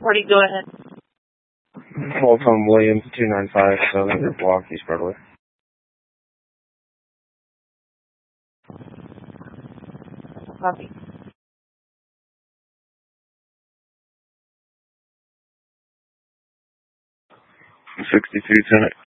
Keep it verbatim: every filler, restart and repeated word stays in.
forty, go ahead. Walton Williams, two nine five, Southern Riverwalk, East Broadway. Copy. sixty-two, ten